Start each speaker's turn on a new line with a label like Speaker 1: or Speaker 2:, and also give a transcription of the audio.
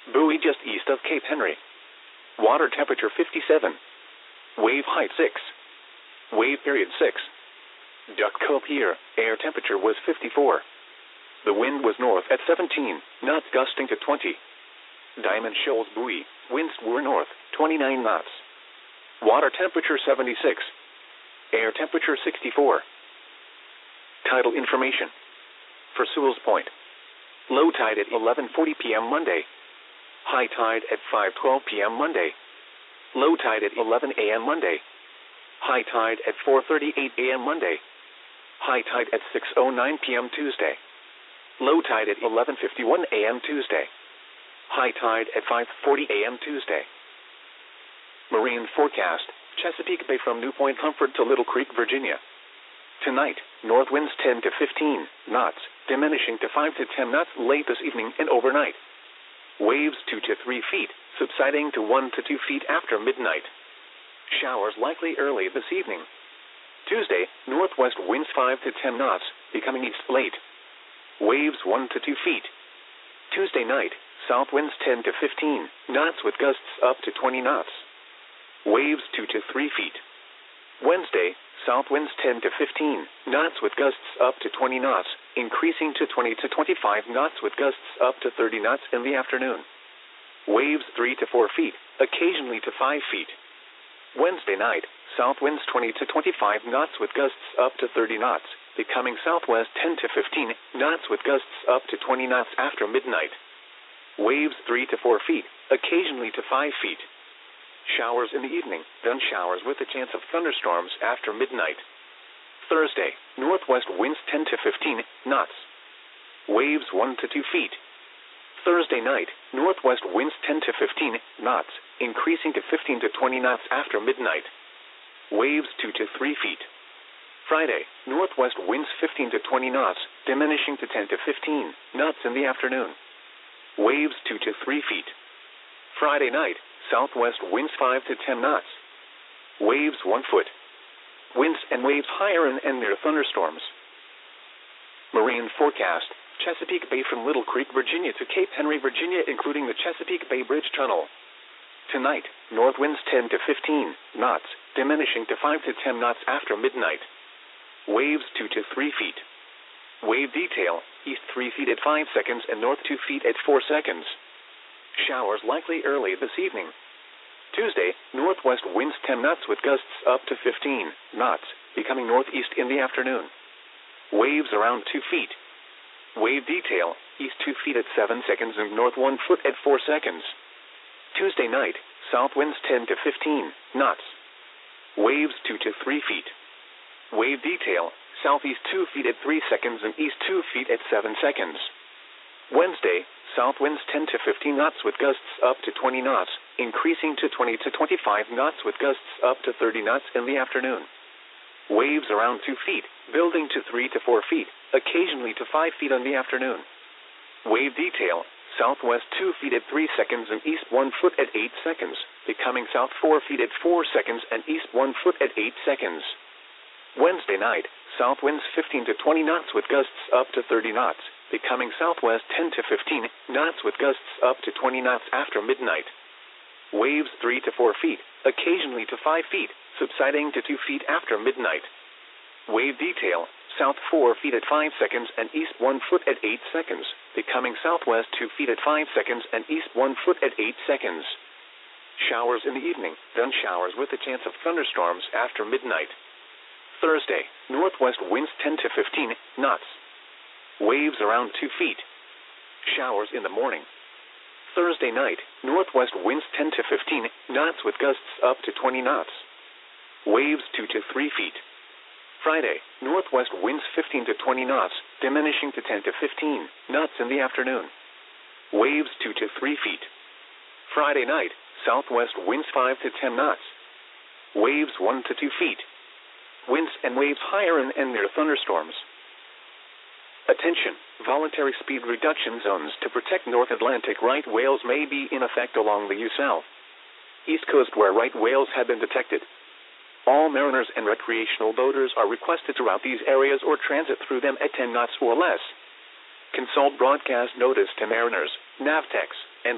Speaker 1: Buoy just east of Cape Henry. Water temperature 57. Wave height 6. Wave period 6. Duck Cove Pier, air temperature was 54. The wind was north at 17 knots, gusting to 20. Diamond Shoals Buoy, winds were north, 29 knots. Water temperature 76. Air temperature 64. Tidal information. For Sewell's Point. Low tide at 11:40 p.m. Monday. High tide at 5:12 p.m. Monday. Low tide at 11 a.m. Monday. High tide at 4:38 a.m. Monday. High tide at 6:09 p.m. Tuesday. Low tide at 11:51 a.m. Tuesday. High tide at 5:40 a.m. Tuesday. Marine forecast, Chesapeake Bay from New Point Comfort to Little Creek, Virginia. Tonight, north winds 10 to 15 knots, diminishing to 5 to 10 knots late this evening and overnight. Waves 2 to 3 feet, subsiding to 1 to 2 feet after midnight. Showers likely early this evening. Tuesday, northwest winds 5 to 10 knots, becoming east late. Waves 1 to 2 feet. Tuesday night, south winds 10 to 15 knots with gusts up to 20 knots. Waves 2 to 3 feet. Wednesday, south winds 10 to 15 knots with gusts up to 20 knots, increasing to 20 to 25 knots with gusts up to 30 knots in the afternoon. Waves 3 to 4 feet, occasionally to 5 feet. Wednesday night, south winds 20 to 25 knots with gusts up to 30 knots, becoming southwest 10 to 15 knots with gusts up to 20 knots after midnight. Waves 3 to 4 feet, occasionally to 5 feet. Showers in the evening, then showers with a chance of thunderstorms after midnight. Thursday, northwest winds 10 to 15 knots. Waves 1 to 2 feet. Thursday night, northwest winds 10 to 15 knots, increasing to 15 to 20 knots after midnight. Waves 2 to 3 feet. Friday, northwest winds 15 to 20 knots, diminishing to 10 to 15 knots in the afternoon. Waves 2 to 3 feet. Friday night, southwest winds 5 to 10 knots. Waves 1 foot. Winds and waves higher and near thunderstorms. Marine forecast, Chesapeake Bay from Little Creek, Virginia to Cape Henry, Virginia, including the Chesapeake Bay Bridge Tunnel. Tonight, north winds 10 to 15 knots, diminishing to 5 to 10 knots after midnight. Waves 2 to 3 feet. Wave detail, east 3 feet at 5 seconds and north 2 feet at 4 seconds. Showers likely early this evening. Tuesday, northwest winds 10 knots with gusts up to 15 knots, becoming northeast in the afternoon. Waves around 2 feet. Wave detail, east 2 feet at 7 seconds and north 1 foot at 4 seconds. Tuesday night, south winds 10 to 15 knots. Waves 2 to 3 feet. Wave detail, southeast 2 feet at 3 seconds and east 2 feet at 7 seconds. Wednesday, south winds 10 to 15 knots with gusts up to 20 knots, increasing to 20 to 25 knots with gusts up to 30 knots in the afternoon. Waves around 2 feet, building to 3 to 4 feet, occasionally to 5 feet in the afternoon. Wave detail, southwest 2 feet at 3 seconds and east 1 foot at 8 seconds, becoming south 4 feet at 4 seconds and east 1 foot at 8 seconds. Wednesday night, south winds 15 to 20 knots with gusts up to 30 knots, becoming southwest 10 to 15 knots with gusts up to 20 knots after midnight. Waves 3 to 4 feet, occasionally to 5 feet, subsiding to 2 feet after midnight. Wave detail, south 4 feet at 5 seconds and east 1 foot at 8 seconds, becoming southwest 2 feet at 5 seconds and east 1 foot at 8 seconds. Showers in the evening, then showers with a chance of thunderstorms after midnight. Thursday, northwest winds 10 to 15 knots. Waves around 2 feet. Showers in the morning. Thursday night, northwest winds 10 to 15 knots with gusts up to 20 knots. Waves 2 to 3 feet. Friday, northwest winds 15 to 20 knots, diminishing to 10 to 15 knots in the afternoon. Waves 2 to 3 feet. Friday night, southwest winds 5 to 10 knots. Waves 1 to 2 feet. Winds and waves higher and near thunderstorms. Attention, voluntary speed reduction zones to protect North Atlantic right whales may be in effect along the U.S. East Coast where right whales have been detected. All mariners and recreational boaters are requested to route these areas or transit through them at 10 knots or less. Consult broadcast notice to mariners, Navtex,